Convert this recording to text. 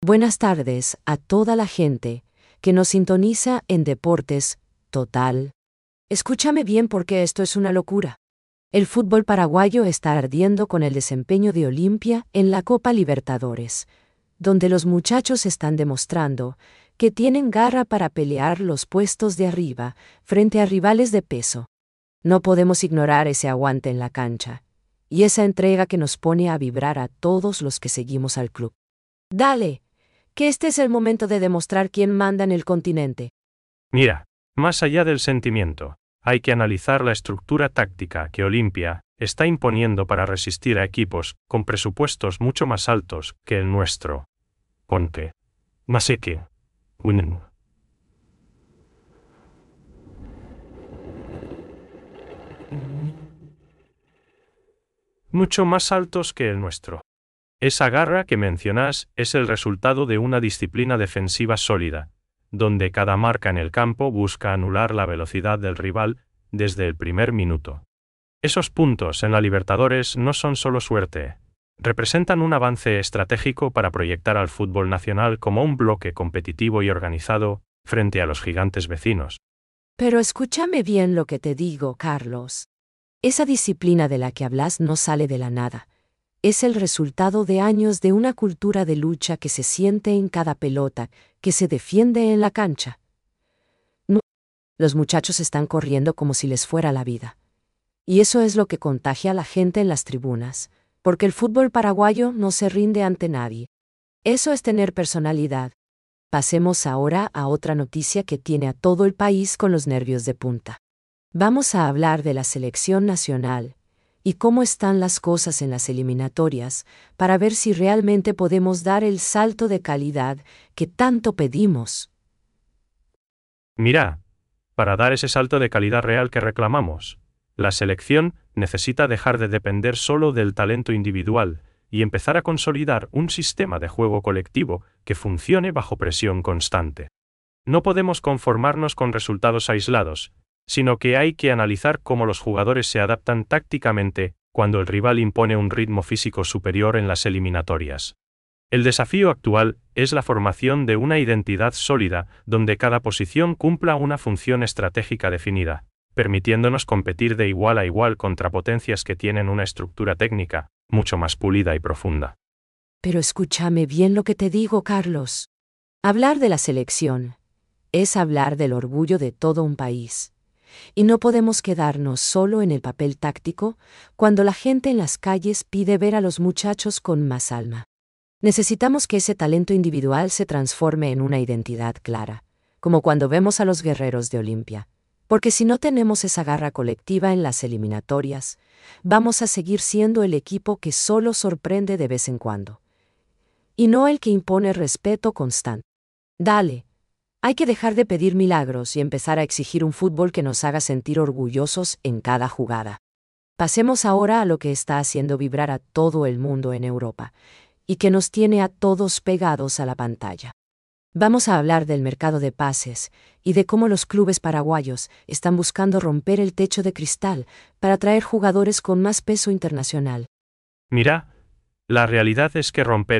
Buenas tardes a toda la gente que nos sintoniza en Deportes Total. Escúchame bien porque esto es una locura. El fútbol paraguayo está ardiendo con el desempeño de Olimpia en la Copa Libertadores, donde los muchachos están demostrando que tienen garra para pelear los puestos de arriba frente a rivales de peso. No podemos ignorar ese aguante en la cancha y esa entrega que nos pone a vibrar a todos los que seguimos al club. Dale, que este es el momento de demostrar quién manda en el continente. Mira, más allá del sentimiento, hay que analizar la estructura táctica que Olimpia está imponiendo para resistir a equipos con presupuestos mucho más altos que el nuestro. Ponte. Maseke. Unen. Mucho más altos que el nuestro. Esa garra que mencionas es el resultado de una disciplina defensiva sólida, donde cada marca en el campo busca anular la velocidad del rival desde el primer minuto. Esos puntos en la Libertadores no son solo suerte, representan un avance estratégico para proyectar al fútbol nacional como un bloque competitivo y organizado frente a los gigantes vecinos. Pero escúchame bien lo que te digo, Carlos. Esa disciplina de la que hablas no sale de la nada. Es el resultado de años de una cultura de lucha que se siente en cada pelota, que se defiende en la cancha. No, los muchachos están corriendo como si les fuera la vida. Y eso es lo que contagia a la gente en las tribunas, porque el fútbol paraguayo no se rinde ante nadie. Eso es tener personalidad. Pasemos ahora a otra noticia que tiene a todo el país con los nervios de punta. Vamos a hablar de la selección nacional y cómo están las cosas en las eliminatorias para ver si realmente podemos dar el salto de calidad que tanto pedimos. Mira, para dar ese salto de calidad real que reclamamos, la selección necesita dejar de depender solo del talento individual y empezar a consolidar un sistema de juego colectivo que funcione bajo presión constante. No podemos conformarnos con resultados aislados, sino que hay que analizar cómo los jugadores se adaptan tácticamente cuando el rival impone un ritmo físico superior en las eliminatorias. El desafío actual es la formación de una identidad sólida donde cada posición cumpla una función estratégica definida, permitiéndonos competir de igual a igual contra potencias que tienen una estructura técnica mucho más pulida y profunda. Pero escúchame bien lo que te digo, Carlos. Hablar de la selección es hablar del orgullo de todo un país. Y no podemos quedarnos solo en el papel táctico cuando la gente en las calles pide ver a los muchachos con más alma. Necesitamos que ese talento individual se transforme en una identidad clara, como cuando vemos a los guerreros de Olimpia. Porque si no tenemos esa garra colectiva en las eliminatorias, vamos a seguir siendo el equipo que solo sorprende de vez en cuando. Y no el que impone respeto constante. Dale. Hay que dejar de pedir milagros y empezar a exigir un fútbol que nos haga sentir orgullosos en cada jugada. Pasemos ahora a lo que está haciendo vibrar a todo el mundo en Europa y que nos tiene a todos pegados a la pantalla. Vamos a hablar del mercado de pases y de cómo los clubes paraguayos están buscando romper el techo de cristal para atraer jugadores con más peso internacional. Mira, la realidad es que romper